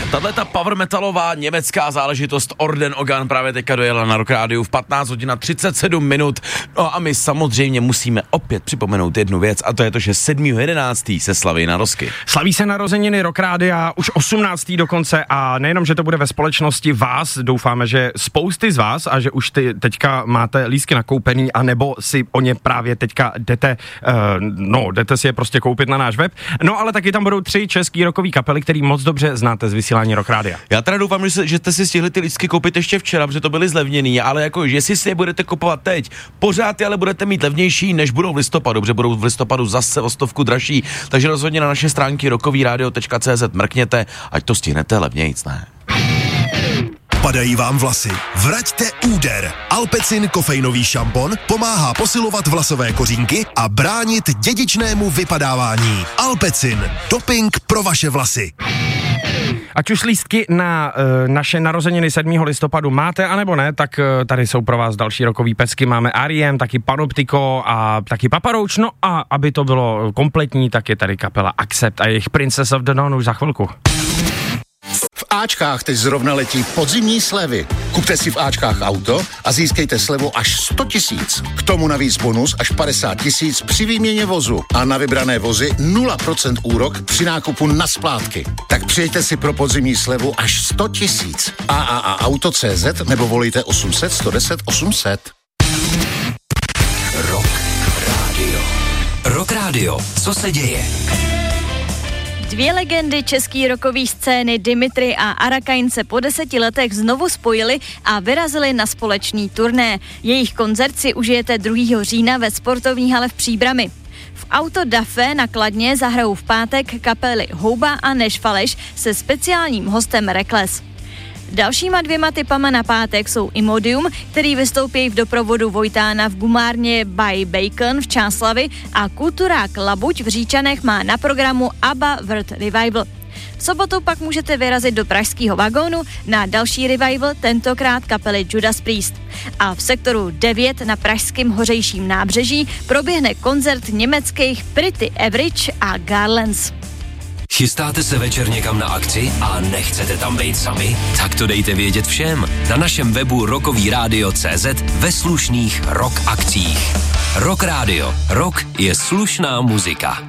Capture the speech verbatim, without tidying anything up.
Tahle ta power metalová německá záležitost Orden Organ právě teďka dojela na Rock Rádiu v patnáct hodin třicet sedm minut. No a my samozřejmě musíme opět připomenout jednu věc, a to je to, že sedmého jedenáctého se slaví narozky. Slaví se narozeniny Rock Rádia už osmnáctého dokonce a nejenom, že to bude ve společnosti vás, doufáme, že spousty z vás a že už ty teďka máte lístky nakoupený, anebo si o ně právě teďka jdete, uh, no, jdete si je prostě koupit na náš web. No ale taky tam budou tři český rockový kapely, který moc dobře znáte z vysílání Rock Rádia. Já teda doufám, že, se, že jste si stihli ty lístky koupit ještě včera, protože to byly zlevněný, ale jako, že si si je budete kupovat teď, pořád je ale budete mít levnější, než budou v listopadu, protože budou v listopadu zase o stovku dražší, takže rozhodně na naše stránky rockovyradio tečka cé zet mrkněte, ať to stihnete levnějc, ne? Padají vám vlasy? Vraťte úder. Alpecin kofeinový šampon pomáhá posilovat vlasové kořínky a bránit dědičnému vypadávání. Alpecin. Doping pro vaše vlasy. Ať už lístky na uh, naše narozeniny sedmého listopadu máte, anebo ne, tak uh, tady jsou pro vás další rokový pecky. Máme R E M, taky Panoptiko a taky Papa Roach. No a aby to bylo kompletní, tak je tady kapela Accept a jejich Princess of the Dawn už za chvilku. V Ačkách teď zrovna letí podzimní slevy. Kupte si v Ačkách auto a získejte slevu až sto tisíc. K tomu navíc bonus až padesát tisíc při výměně vozu. A na vybrané vozy nula procent úrok při nákupu na splátky. Tak přijďte si pro podzimní slevu až sto tisíc. A A A auto tečka cé zet nebo volejte osm set, sto deset, osm set. Rock Radio. Rock Radio. Co se děje? Dvě legendy české rockové scény Dimitri a Arakain se po deseti letech znovu spojili a vyrazili na společný turné. Jejich koncert si užijete druhého října ve sportovní hale v Příbrami. V Auto da Fe na Kladně zahrajou v pátek kapely Houba a Neš Faleš se speciálním hostem Reckless. Dalšíma dvěma typama na pátek jsou Imodium, který vystoupí v doprovodu Vojtána v gumárně by Bacon v Čáslavi a kulturák Labuť v Říčanech má na programu ABBA World Revival. V sobotu pak můžete vyrazit do pražského vagónu na další revival, tentokrát kapely Judas Priest. A v sektoru devět na pražském Hořejším nábřeží proběhne koncert německých Pretty Average a Garlands. Chystáte se večer někam na akci a nechcete tam být sami? Tak to dejte vědět všem na našem webu rockovyradio tečka cé zet ve slušných rock akcích. Rock Radio. Rock je slušná muzika.